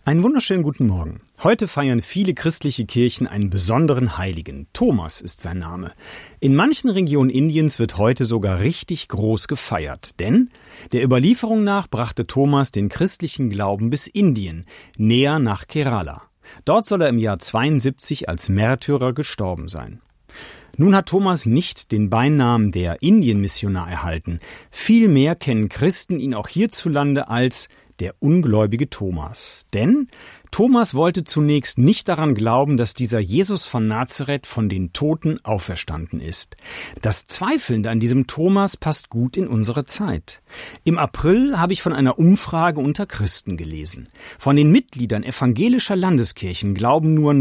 Einen wunderschönen guten Morgen. Heute feiern viele christliche Kirchen einen besonderen Heiligen. Thomas ist sein Name. In manchen Regionen Indiens wird heute sogar richtig groß gefeiert. Denn der Überlieferung nach brachte Thomas den christlichen Glauben bis Indien, näher nach Kerala. Dort soll er im Jahr 72 als Märtyrer gestorben sein. Nun hat Thomas nicht den Beinamen der Indienmissionar erhalten. Vielmehr kennen Christen ihn auch hierzulande als der ungläubige Thomas. Denn Thomas wollte zunächst nicht daran glauben, dass dieser Jesus von Nazareth von den Toten auferstanden ist. Das Zweifelnde an diesem Thomas passt gut in unsere Zeit. Im April habe ich von einer Umfrage unter Christen gelesen. Von den Mitgliedern evangelischer Landeskirchen glauben nur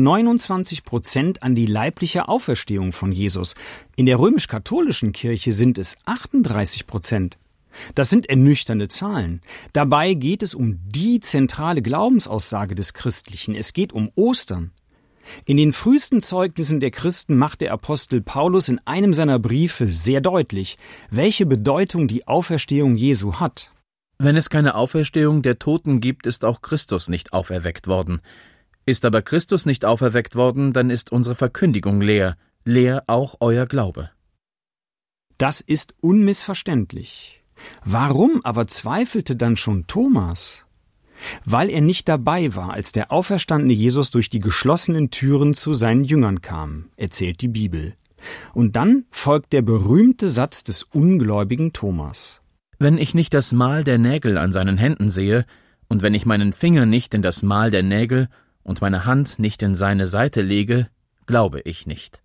29% an die leibliche Auferstehung von Jesus. In der römisch-katholischen Kirche sind es 38%. Das sind ernüchternde Zahlen. Dabei geht es um die zentrale Glaubensaussage des Christlichen. Es geht um Ostern. In den frühesten Zeugnissen der Christen macht der Apostel Paulus in einem seiner Briefe sehr deutlich, welche Bedeutung die Auferstehung Jesu hat. Wenn es keine Auferstehung der Toten gibt, ist auch Christus nicht auferweckt worden. Ist aber Christus nicht auferweckt worden, dann ist unsere Verkündigung leer, leer auch euer Glaube. Das ist unmissverständlich. Warum aber zweifelte dann schon Thomas? Weil er nicht dabei war, als der auferstandene Jesus durch die geschlossenen Türen zu seinen Jüngern kam, erzählt die Bibel. Und dann folgt der berühmte Satz des ungläubigen Thomas. Wenn ich nicht das Mal der Nägel an seinen Händen sehe, und wenn ich meinen Finger nicht in das Mal der Nägel und meine Hand nicht in seine Seite lege, glaube ich nicht.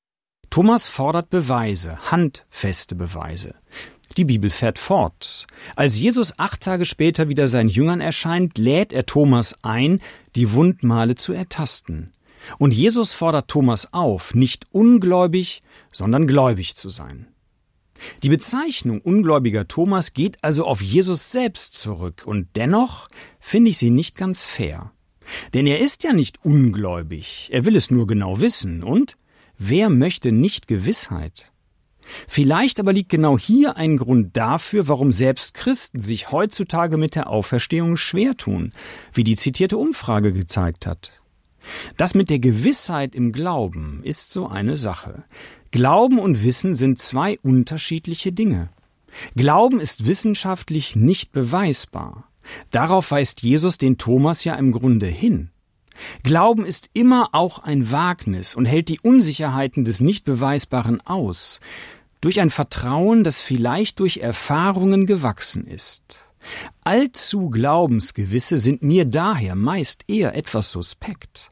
Thomas fordert Beweise, handfeste Beweise. Die Bibel fährt fort. Als Jesus 8 Tage später wieder seinen Jüngern erscheint, lädt er Thomas ein, die Wundmale zu ertasten. Und Jesus fordert Thomas auf, nicht ungläubig, sondern gläubig zu sein. Die Bezeichnung ungläubiger Thomas geht also auf Jesus selbst zurück, und dennoch finde ich sie nicht ganz fair. Denn er ist ja nicht ungläubig, er will es nur genau wissen, und wer möchte nicht Gewissheit? Vielleicht aber liegt genau hier ein Grund dafür, warum selbst Christen sich heutzutage mit der Auferstehung schwer tun, wie die zitierte Umfrage gezeigt hat. Das mit der Gewissheit im Glauben ist so eine Sache. Glauben und Wissen sind zwei unterschiedliche Dinge. Glauben ist wissenschaftlich nicht beweisbar. Darauf weist Jesus den Thomas ja im Grunde hin. Glauben ist immer auch ein Wagnis und hält die Unsicherheiten des Nichtbeweisbaren aus, durch ein Vertrauen, das vielleicht durch Erfahrungen gewachsen ist. Allzu Glaubensgewisse sind mir daher meist eher etwas suspekt.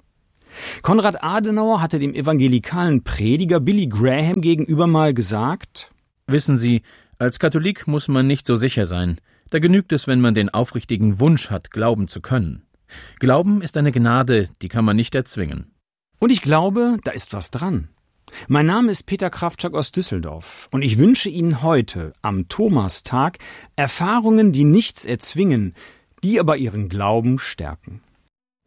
Konrad Adenauer hatte dem evangelikalen Prediger Billy Graham gegenüber mal gesagt: Wissen Sie, als Katholik muss man nicht so sicher sein. Da genügt es, wenn man den aufrichtigen Wunsch hat, glauben zu können. Glauben ist eine Gnade, die kann man nicht erzwingen. Und ich glaube, da ist was dran. Mein Name ist Peter Kraftschak aus Düsseldorf und ich wünsche Ihnen heute, am Thomastag, Erfahrungen, die nichts erzwingen, die aber Ihren Glauben stärken.